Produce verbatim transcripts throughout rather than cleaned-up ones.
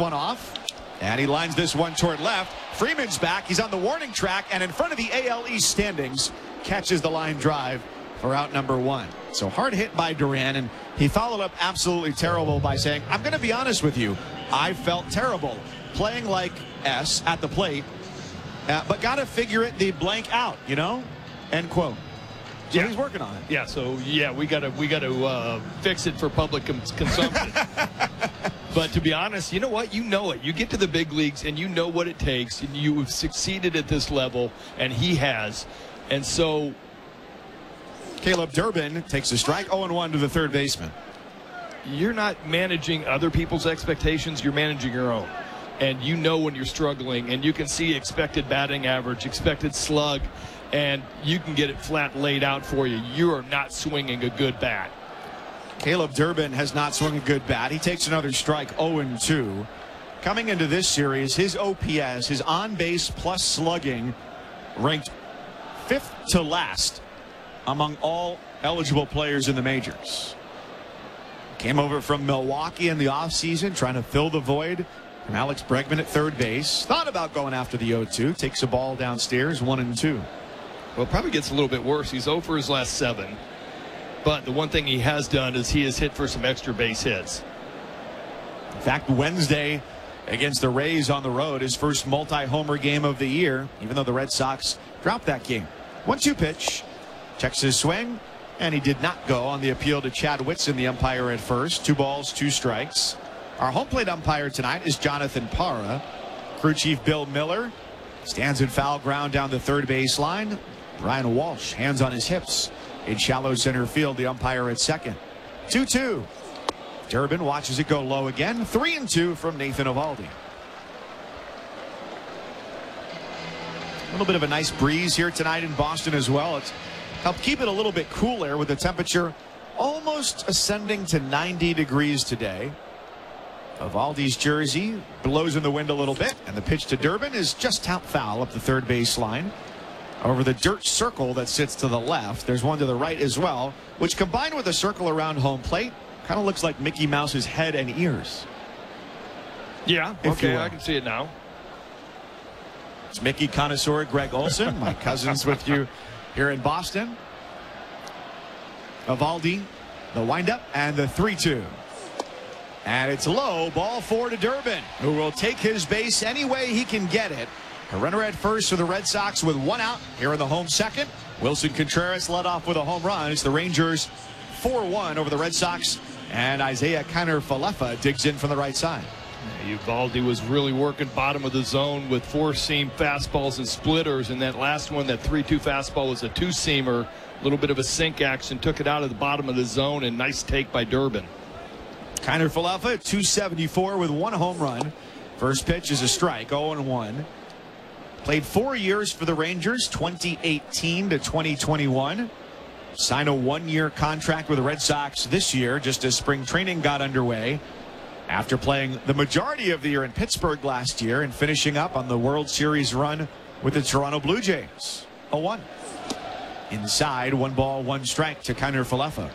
one off. And he lines this one toward left. Freeman's back. He's on the warning track. And in front of the A L East standings, catches the line drive for out number one. So hard hit by Duran. And he followed up absolutely terrible by saying, I'm going to be honest with you. I felt terrible playing like S at the plate. Uh, but got to figure it the blank out, you know? End quote. So yeah. He's working on it. Yeah, so, yeah, we got to we got to uh, fix it for public cons consumption. But to be honest, you know what? You know it. You get to the big leagues, and you know what it takes. And you've succeeded at this level, and he has. And so Caleb Durbin takes a strike, oh and one to the third baseman. You're not managing other people's expectations. You're managing your own. And you know when you're struggling, and you can see expected batting average, expected slug, and you can get it flat laid out for you. You are not swinging a good bat. Caleb Durbin has not swung a good bat. He takes another strike, oh and two. Coming into this series, his O P S, his on-base plus slugging, ranked fifth to last among all eligible players in the majors. Came over from Milwaukee in the offseason, trying to fill the void from Alex Bregman at third base. Thought about going after the oh two. Takes a ball downstairs, one and two. Well, it probably gets a little bit worse. He's oh for his last seven. But the one thing he has done is he has hit for some extra base hits. In fact, Wednesday against the Rays on the road, his first multi-homer game of the year, even though the Red Sox dropped that game. one two pitch. Checks his swing, and he did not go on the appeal to Chad Whitson, the umpire at first. Two balls, two strikes. Our home plate umpire tonight is Jonathan Parra. Crew chief Bill Miller stands in foul ground down the third base line. Brian Walsh, hands on his hips in shallow center field, the umpire at second. two two. Durbin watches it go low again. three and two from Nathan Eovaldi. A little bit of a nice breeze here tonight in Boston as well. It's helped keep it a little bit cooler with the temperature almost ascending to ninety degrees today. Eovaldi's jersey blows in the wind a little bit, and the pitch to Durbin is just top foul up the third base line. Over the dirt circle that sits to the left, there's one to the right as well, which combined with a circle around home plate kind of looks like Mickey Mouse's head and ears. Yeah, okay, I can see it now. It's Mickey connoisseur Greg Olson, my cousins with you here in Boston. Eovaldi, the windup, and the three two. And it's low, ball four to Durbin, who will take his base any way he can get it. A runner at first for the Red Sox with one out here in the home second. Wilson Contreras led off with a home run. It's the Rangers four one over the Red Sox, and Isaiah Kiner-Falefa digs in from the right side. Eovaldi was really working bottom of the zone with four-seam fastballs and splitters, and that last one, that three two fastball, was a two-seamer. A little bit of a sink action, took it out of the bottom of the zone, and nice take by Durbin. Kiner-Falefa, two seventy-four with one home run. First pitch is a strike, oh and one. Played four years for the Rangers, twenty eighteen to twenty twenty-one. Signed a one-year contract with the Red Sox this year, just as spring training got underway. After playing the majority of the year in Pittsburgh last year and finishing up on the World Series run with the Toronto Blue Jays. oh one. Inside, one ball, one strike to Kiner-Falefa.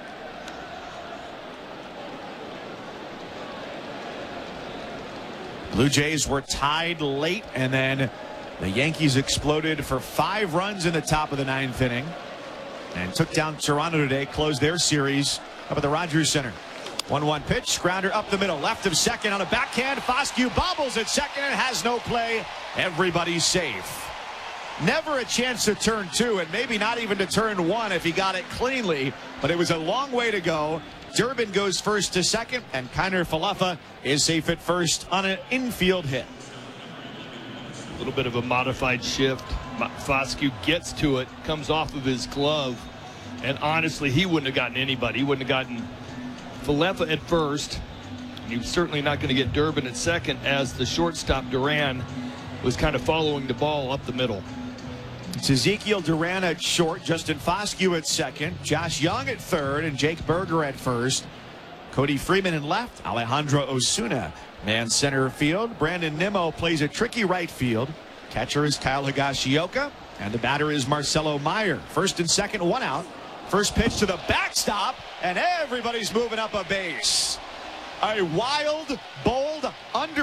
Blue Jays were tied late, and then the Yankees exploded for five runs in the top of the ninth inning and took down Toronto today, closed their series up at the Rogers Center. one one pitch, grounder up the middle, left of second on a backhand. Foscue bobbles at second and has no play. Everybody's safe. Never a chance to turn two, and maybe not even to turn one if he got it cleanly, but it was a long way to go. Durbin goes first to second, and Kiner-Falefa is safe at first on an infield hit. A little bit of a modified shift. Foscue gets to it, comes off of his glove, and honestly, he wouldn't have gotten anybody. He wouldn't have gotten Falefa at first. He was certainly not going to get Durbin at second, as the shortstop Duran was kind of following the ball up the middle. It's Ezekiel Duran at short, Justin Foscue at second, Josh Young at third, and Jake Berger at first. Cody Freeman in left, Alejandro Osuna man center field. Brandon Nimmo plays a tricky right field. Catcher is Kyle Higashioka, and the batter is Marcelo Meyer. First and second, one out. First pitch to the backstop, and everybody's moving up a base. A wild, bold, under